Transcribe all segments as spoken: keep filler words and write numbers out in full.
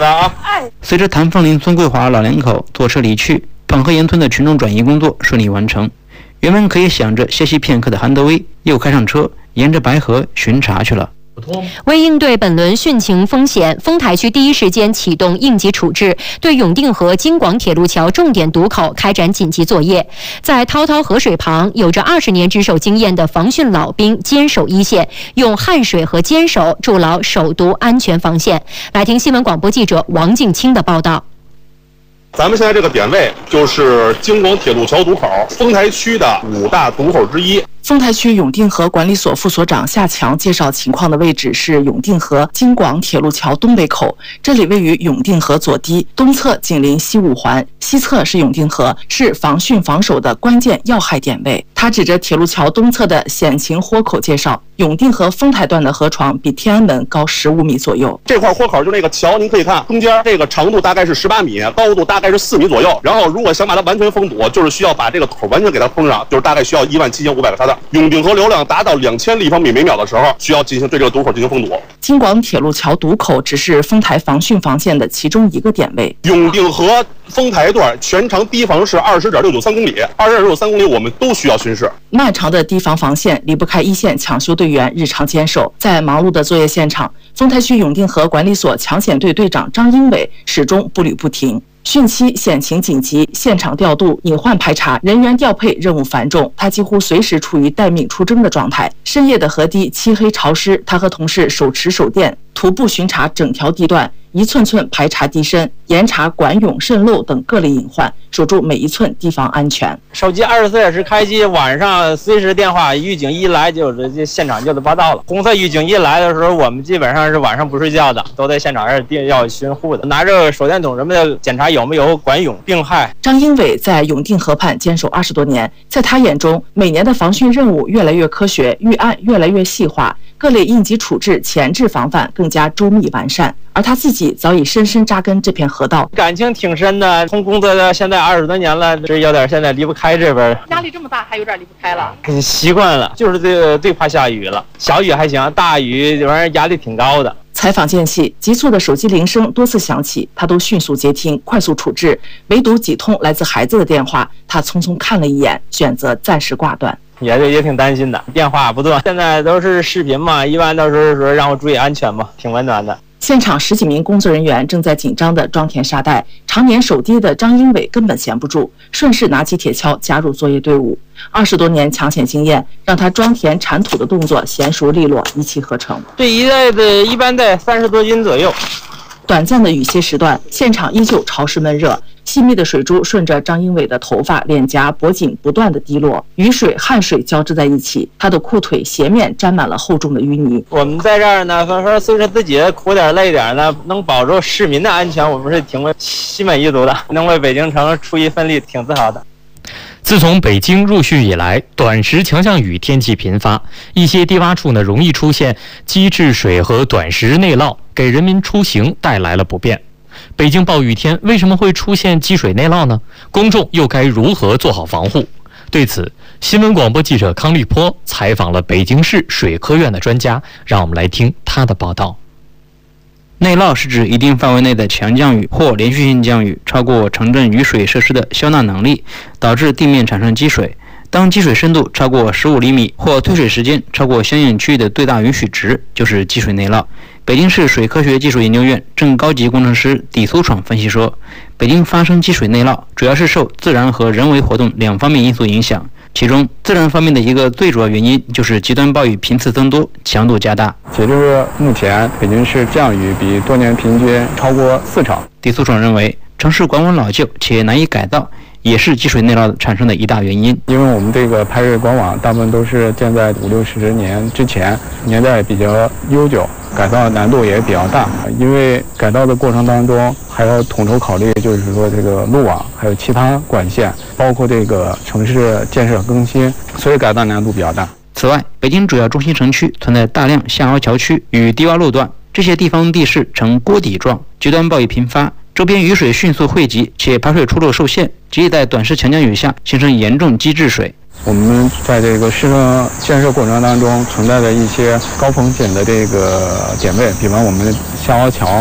的啊！ 随着谭凤林、孙桂华老两口坐车离去，捧河沿村的群众转移工作顺利完成。原本可以想着歇息片刻的韩德威，又开上车，沿着白河巡查去了。 为应对本轮汛情风险，丰台区第一时间启动应急处置，对永定河京广铁路桥重点堵口开展紧急作业。在滔滔河水旁，有着二十年值守经验的防汛老兵坚守一线，用汗水和坚守筑牢首都安全防线。来听新闻广播记者王静清的报道。 咱们现在这个点位就是京广铁路桥堵口，丰台区的五大堵口之一。 丰台区永定河管理所副所长夏强介绍情况的位置是永定河京广铁路桥东北口，这里位于永定河左堤，东侧紧邻西五环，西侧是永定河，是防汛防守的关键要害点位。他指着铁路桥东侧的险情豁口介绍，永定河丰台段的河床比天安门高十五米左右。 这块豁口就那个桥，您可以看中间这个长度大概是十八米，高度大概是四米左右。然后如果想把它完全封堵，就是需要把这个口完全给它封上，就是大概需要一万七千五百个沙袋。永定河流量达到两千立方米每秒的时候，需要进行对这个堵口进行封堵。 京广铁路桥堵口只是丰台防汛防线的其中一个点位。 永定河丰台段全长堤防是二十点六九三公里，二十点六九三公里我们都需要巡视。 漫长的堤防防线离不开一线抢修队员日常坚守。在忙碌的作业现场，丰台区永定河管理所抢险队队长张英伟始终步履不停。汛期险情紧急，现场调度、隐患排查、人员调配任务繁重，他几乎随时处于待命出征的状态。深夜的河堤漆黑潮湿，他和同事手持手电，徒步巡查整条地段，一寸寸排查堤深，严查管涌、渗漏等各类隐患，守住每一寸堤防安全。 手机二十四小时开机，晚上随时电话预警一来就直接现场就得报到了。红色预警一来的时候，我们基本上是晚上不睡觉的，都在现场是要巡护的，拿着手电筒什么的检查有没有管涌病害。 张英伟在永定河畔坚守二十多年，在他眼中，每年的防汛任务越来越科学，预案越来越细化，各类应急处置、前置防范更加周密完善。而他自己早已深深扎根这片河道， 感情挺深的。从工作到现在二十多年了，这有点现在离不开这边。 压力这么大，还有点离不开了。 习惯了，就是最最怕下雨了。小雨还行，大雨这玩意儿压力挺高的。 采访间隙，急促的手机铃声多次响起，他都迅速接听，快速处置。唯独几通来自孩子的电话，他匆匆看了一眼，选择暂时挂断。 也也挺担心的，电话不断。现在都是视频嘛，一般都是说让我注意安全嘛，挺温暖的。 现场十几名工作人员正在紧张地装填沙袋，常年守堤的张英伟根本闲不住，顺势拿起铁锹加入作业队伍。二十多年抢险经验让他装填铲土的动作娴熟利落，一气呵成。 这一袋的一般在三十多斤左右。 短暂的雨歇时段，现场依旧潮湿闷热，细密的水珠顺着张英伟的头发、脸颊、脖颈不断的滴落，雨水、汗水交织在一起，他的裤腿鞋面沾满了厚重的淤泥。 我们在这儿呢，说说虽说自己苦点累点呢，能保住市民的安全，我们是挺心满意足的，能为北京城出一份力，挺自豪的。 自从北京入汛以来，短时强降雨天气频发，一些低洼处呢容易出现积滞水和短时内涝，给人民出行带来了不便。北京暴雨天为什么会出现积水内涝呢？公众又该如何做好防护？对此，新闻广播记者康立波采访了北京市水科院的专家，让我们来听他的报道。 内涝是指一定范围内的强降雨或连续性降雨超过城镇雨水设施的消纳能力，导致地面产生积水。当积水深度超过十五厘米或退水时间超过相应区域的最大允许值，就是积水内涝。北京市水科学技术研究院正高级工程师李苏闯分析说，北京发生积水内涝主要是受自然和人为活动两方面因素影响。其中，自然方面的一个最主要原因就是极端暴雨频次增多、强度加大。 截至目前，北京市降雨比多年平均超过四成。 李苏闯认为，城市管网老旧且难以改造，也是积水内涝产生的一大原因。 因为我们这个排水管网大部分都是建在五六十年之前，年代比较悠久，改造难度也比较大。因为改造的过程当中，还要统筹考虑，就是说这个路网还有其他管线，包括这个城市建设更新，所以改造难度比较大。 此外，北京主要中心城区存在大量下凹桥区与低洼路段，这些地方地势呈锅底状，极端暴雨频发，周边雨水迅速汇集，且排水出路受限，极易在短时强降雨下形成严重积滞水。 我们在这个市政建设过程当中存在的一些高风险的这个点位，比方我们下凹桥，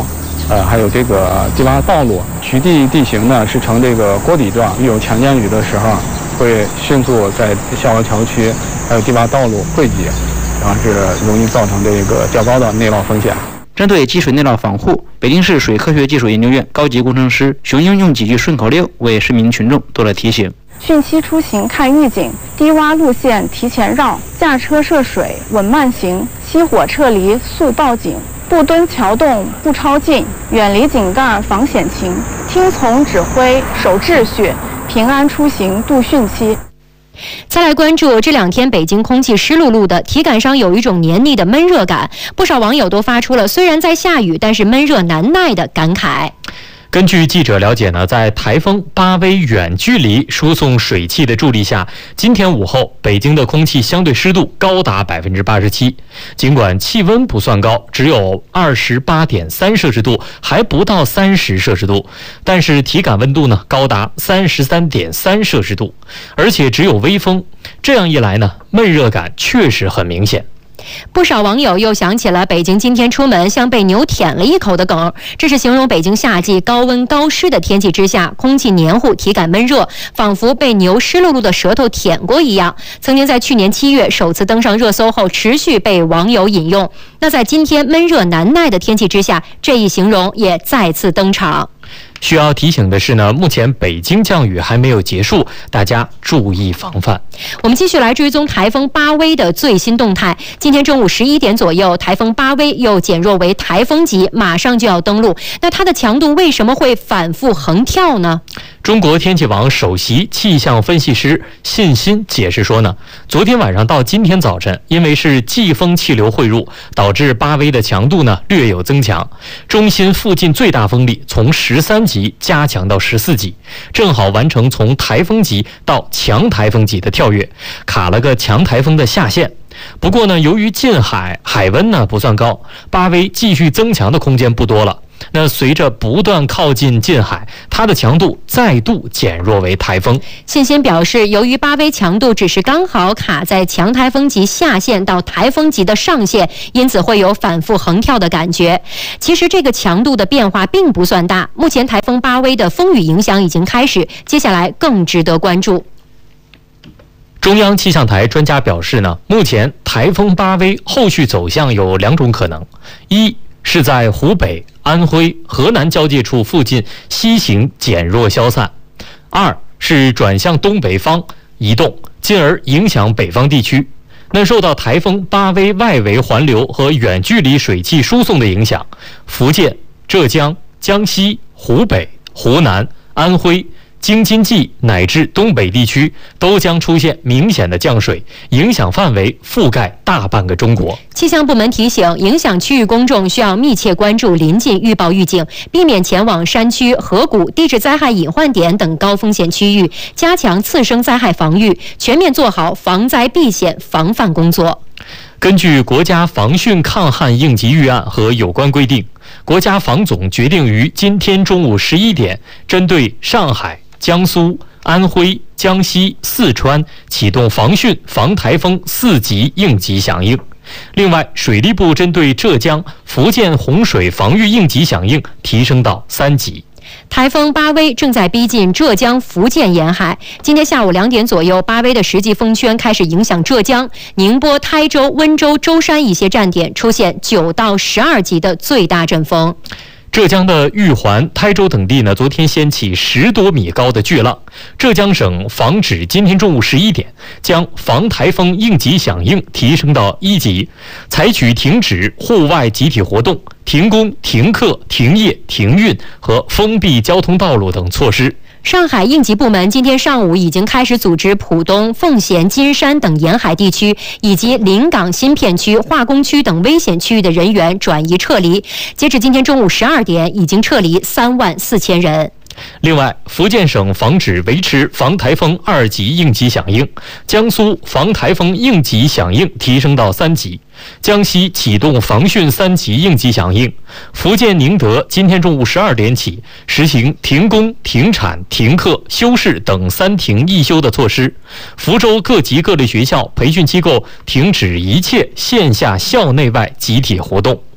呃，还有这个低洼道路，渠地地形呢是呈这个锅底状，有强降雨的时候，会迅速在下游桥区还有低洼道路汇集，然后是容易造成这个较高的内涝风险。 针对积水内涝防护，北京市水科学技术研究院高级工程师熊英用几句顺口溜为市民群众做了提醒。 汛期出行看预警，低洼路线提前绕，驾车涉水稳慢行，熄火撤离速报警，不蹲桥洞不超进，远离井盖防险情，听从指挥守秩序，平安出行度汛期。 再来关注这两天北京空气湿漉漉的，体感上有一种黏腻的闷热感，不少网友都发出了虽然在下雨，但是闷热难耐的感慨。 根据记者了解呢，在台风巴威远距离输送水汽的助力下，今天午后北京的空气相对湿度高达百分之八十七。尽管气温不算高，只有二十八点三摄氏度，还不到三十摄氏度，但是体感温度呢高达三十三点三摄氏度，而且只有微风。这样一来呢，闷热感确实很明显。 不少网友又想起了北京今天出门像被牛舔了一口的梗，这是形容北京夏季高温高湿的天气之下，空气黏糊，体感闷热，仿佛被牛湿漉漉的舌头舔过一样。曾经在去年七月首次登上热搜后，持续被网友引用。那在今天闷热难耐的天气之下，这一形容也再次登场。 需要提醒的是呢，目前北京降雨还没有结束，大家注意防范。 我们继续来追踪台风巴威的最新动态。今天中午十一点左右，台风巴威又减弱为台风级，马上就要登陆。那它的强度为什么会反复横跳呢？ 中国天气网首席气象分析师信心解释说呢，昨天晚上到今天早晨，因为是季风气流汇入，导致巴威的强度呢略有增强，中心附近最大风力从十三级加强到十四级，正好完成从台风级到强台风级的跳跃，卡了个强台风的下限。不过呢，由于近海海温呢不算高，巴威继续增强的空间不多了。那随着不断靠近近海，它的强度再度减弱为台风。 信心表示，由于巴威强度只是刚好卡在强台风级下限到台风级的上限，因此会有反复横跳的感觉。其实这个强度的变化并不算大，目前台风巴威的风雨影响已经开始，接下来更值得关注。 中央气象台专家表示呢，目前台风巴威后续走向有两种可能：一是在湖北、安徽、河南交界处附近西行减弱消散；二是转向东北方移动，进而影响北方地区。那受到台风巴威外围环流和远距离水汽输送的影响，福建、浙江、江西、湖北、湖南、安徽、京津冀乃至东北地区都将出现明显的降水，影响范围覆盖大半个中国。 气象部门提醒，影响区域公众需要密切关注临近预报预警，避免前往山区、河谷、地质灾害隐患点等高风险区域，加强次生灾害防御，全面做好防灾避险防范工作。 根据国家防汛抗旱应急预案和有关规定，国家防总决定于今天中午十一点，针对上海、江苏、安徽、江西、四川启动防汛防台风四级应急响应。另外，水利部针对浙江、福建洪水防御应急响应提升到三级。 台风巴威正在逼近浙江、福建沿海。今天下午两点左右，巴威的实际风圈开始影响浙江、宁波、台州、温州、舟山一些站点，出现九到十二级的最大阵风。 浙江的玉环、台州等地呢，昨天掀起十多米高的巨浪。浙江省防指今天中午十一点将防台风应急响应提升到一级，采取停止户外集体活动、停工、停课、停业、停运和封闭交通道路等措施。 上海应急部门今天上午已经开始组织浦东、奉贤、金山等沿海地区以及临港新片区、化工区等危险区域的人员转移撤离。截至今天中午十二点，已经撤离三万四千人。 另外，福建省防指维持防台风二级应急响应，江苏防台风应急响应提升到三级，江西启动防汛三级应急响应，福建宁德今天中午十二点起实行停工、停产、停课、休市等三停一休的措施，福州各级各类学校、培训机构停止一切线下校内外集体活动。